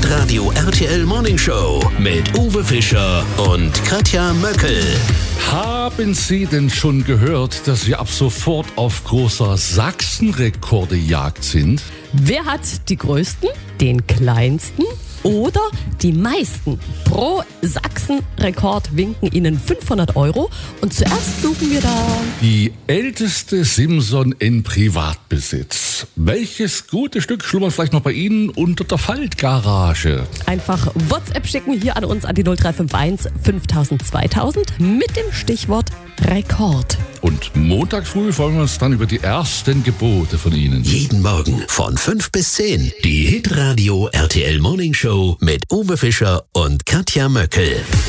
Hitradio RTL Morning Show mit Uwe Fischer und Katja Möckel. Haben Sie denn schon gehört, dass wir ab sofort auf großer Sachsenrekordejagd sind? Wer hat die größten, den kleinsten oder die meisten? Pro Sachsenrekord winken Ihnen 500 €. Und zuerst suchen wir da Die älteste Simson in Privatbesitz. Welches gute Stück schlummert vielleicht noch bei Ihnen unter der Faltgarage? einfach WhatsApp schicken hier an uns an die 0351 5000 2000 mit dem Stichwort Rekord. Und Montag früh freuen wir uns dann über die ersten Gebote von Ihnen. Jeden Morgen von 5 bis 10. Die Hitradio RTL Morning Show mit Uwe Fischer und Katja Möckel.